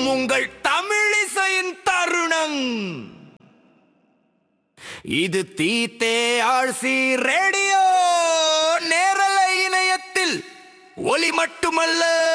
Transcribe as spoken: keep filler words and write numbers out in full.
உங்கள் தமிழிசையின் தருணம். இது தீத்தே ஆழ்சி ரேடியோ நேரலை இணையத்தில் ஒலி மட்டுமல்ல